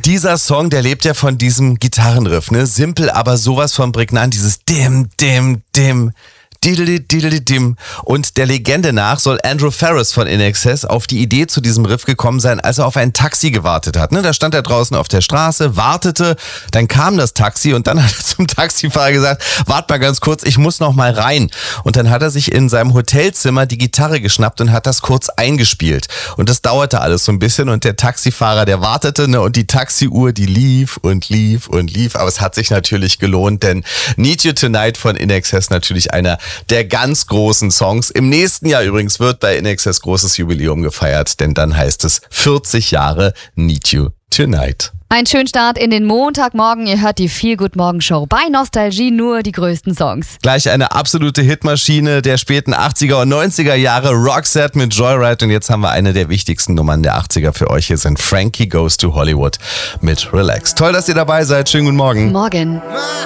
Dieser Song, der lebt ja von diesem Gitarrenriff, ne? Simpel, aber sowas von prägnant, dieses Dim, Dim, Dim. Diddly-diddly-dim. Und der Legende nach soll Andrew Farriss von INXS auf die Idee zu diesem Riff gekommen sein, als er auf ein Taxi gewartet hat. Da stand er draußen auf der Straße, wartete, dann kam das Taxi und dann hat er zum Taxifahrer gesagt, wart mal ganz kurz, ich muss noch mal rein. Und dann hat er sich in seinem Hotelzimmer die Gitarre geschnappt und hat das kurz eingespielt. Und das dauerte alles so ein bisschen und der Taxifahrer, der wartete, und die Taxiuhr, die lief und lief und lief. Aber es hat sich natürlich gelohnt, denn Need You Tonight von INXS natürlich einer der ganz großen Songs. Im nächsten Jahr übrigens wird bei INXS großes Jubiläum gefeiert, denn dann heißt es 40 Jahre Need You Tonight. Ein schönen Start in den Montagmorgen. Ihr hört die Feel Good Morgen Show. Bei Nostalgie nur die größten Songs. Gleich eine absolute Hitmaschine der späten 80er und 90er Jahre. Roxette mit Joyride. Und jetzt haben wir eine der wichtigsten Nummern der 80er für euch. Hier sind Frankie Goes to Hollywood mit Relax. Toll, dass ihr dabei seid. Schönen guten Morgen. Morgen.